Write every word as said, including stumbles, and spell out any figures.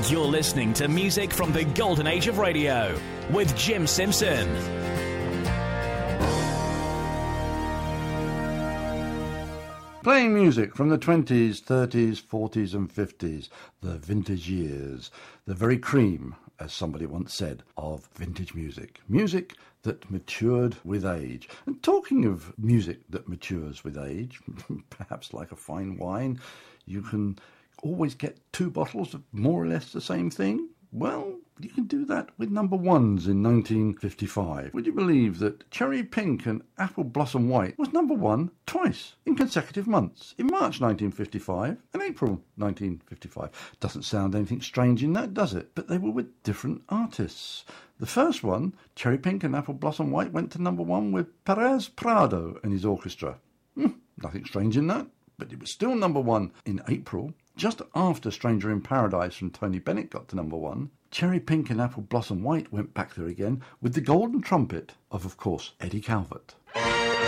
You're listening to music from the golden age of radio with Jim Simpson. Playing music from the twenties, thirties, forties and fifties, the vintage years, the very cream, as somebody once said, of vintage music. Music that matured with age. And talking of music that matures with age, perhaps like a fine wine, you can always get two bottles of more or less the same thing. Well, you can do that with number ones in nineteen fifty-five. Would you believe that Cherry Pink and Apple Blossom White was number one twice in consecutive months? In March nineteen fifty-five and April nineteen fifty-five. Doesn't sound anything strange in that, does it? But they were with different artists. The first one, Cherry Pink and Apple Blossom White, went to number one with Perez Prado and his orchestra. Hmm, nothing strange in that. But it was still number one in April. Just after Stranger in Paradise from Tony Bennett got to number one, Cherry Pink and Apple Blossom White went back there again with the golden trumpet of, of course, Eddie Calvert.